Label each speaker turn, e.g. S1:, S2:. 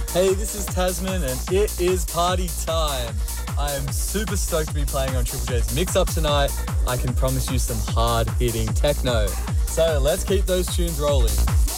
S1: Hey, this is Tasman and it is party time. I am super stoked to be playing on Triple J's Mix Up tonight. I can promise you some hard-hitting techno. So let's keep those tunes rolling.